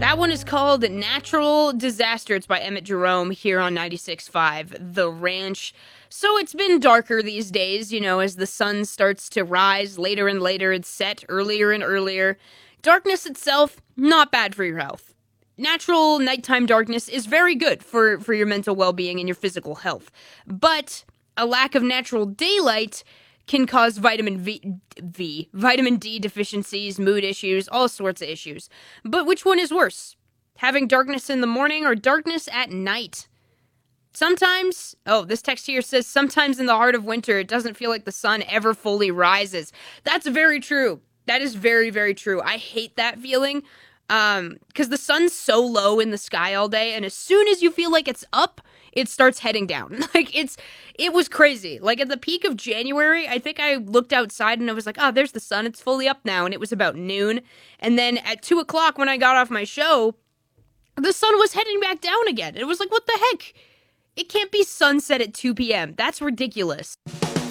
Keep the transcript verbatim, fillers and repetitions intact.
That one is called Natural Disaster. It's by Emmett Jerome here on ninety-six point five The Ranch. So it's been darker these days, you know, as the sun starts to rise later and later, it's set earlier and earlier. Darkness itself, not bad for your health. Natural nighttime darkness is very good for, for your mental well-being and your physical health. But a lack of natural daylight can cause vitamin V, V, vitamin D deficiencies, mood issues, all sorts of issues. But which one is worse? Having darkness in the morning or darkness at night? Sometimes, oh, this text here says, sometimes in the heart of winter, it doesn't feel like the sun ever fully rises. That's very true. That is very, very true. I hate that feeling, um, because the sun's so low in the sky all day, and as soon as you feel like it's up, it starts heading down. Like, it's, it was crazy. Like, at the peak of January, I think I looked outside and I was like, oh, there's the sun, it's fully up now, and it was about noon. And then at two o'clock when I got off my show, the sun was heading back down again. It was like, what the heck? It can't be sunset at two p.m. That's ridiculous.